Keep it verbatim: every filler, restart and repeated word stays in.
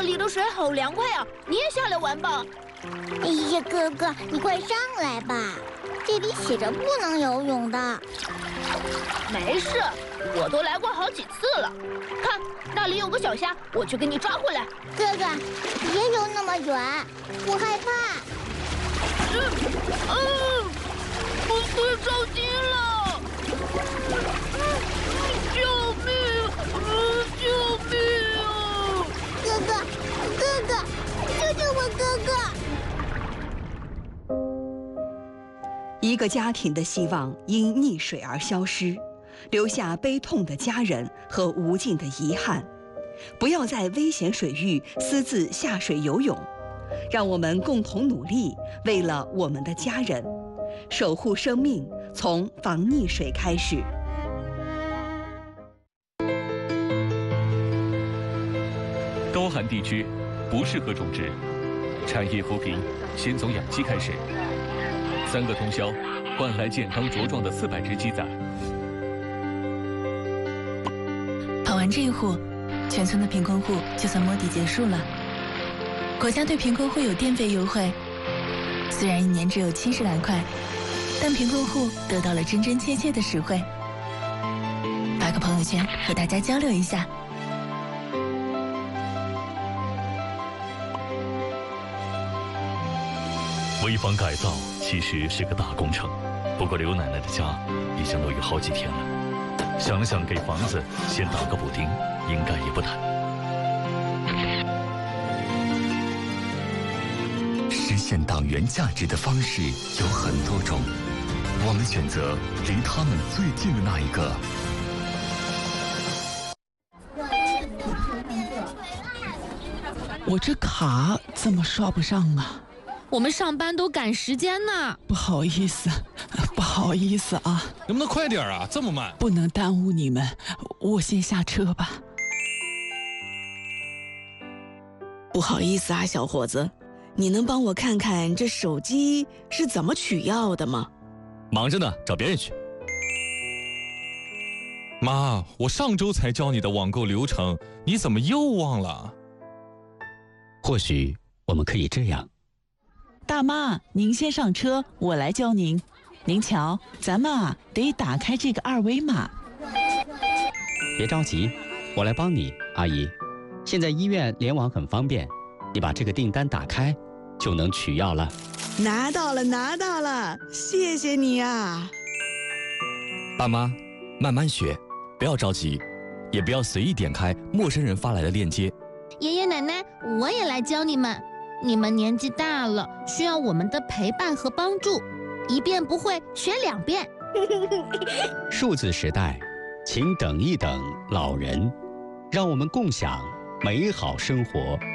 里的水好凉快啊！你也下来玩吧。 哎呀，哥哥，你快上来吧，这里写着不能游泳的。 没事，我都来过好几次了。看，那里有个小虾，我去给你抓回来。 哥哥，别游那么远，我害怕。 嗯嗯，我最着急了！救命！救命啊！ 哥哥，哥哥，救救我哥哥！ 一个家庭的希望因溺水而消失，留下悲痛的家人和无尽的遗憾。不要在危险水域私自下水游泳，让我们共同努力，为了我们的家人，守护生命，从防溺水开始。 高寒地区不适合种植，产业扶贫先从养鸡开始。三个通宵换来健康茁壮的四百只鸡仔。 跑完这一户，全村的贫困户就算摸底结束了。国家对贫困户有电费优惠，虽然一年只有七十来块，但贫困户得到了真真切切的实惠。发个朋友圈和大家交流一下。 危房改造其实是个大工程，不过刘奶奶的家已经落雨好几天了，想了想给房子先打个补丁，应该也不难。 实现党员价值的方式有很多种，我们选择离他们最近的那一个。 我这卡怎么刷不上啊？ 我们上班都赶时间呢。 不好意思，不好意思啊。 能不能快点啊？这么慢。 不能耽误你们，我先下车吧。 不好意思啊，小伙子，你能帮我看看这手机是怎么取药的吗？ 忙着呢，找别人去。 妈，我上周才教你的网购流程，你怎么又忘了？ 或许我们可以这样。 大妈，您先上车，我来教您。您瞧，咱们啊得打开这个二维码。 别着急，我来帮你，阿姨。现在医院联网很方便，你把这个订单打开，就能取药了。 拿到了，拿到了，谢谢你啊！ 爸妈，慢慢学，不要着急，也不要随意点开陌生人发来的链接。 爷爷奶奶，我也来教你们。你们年纪大了，需要我们的陪伴和帮助，一遍不会学两遍。 数字时代，请等一等老人，让我们共享美好生活。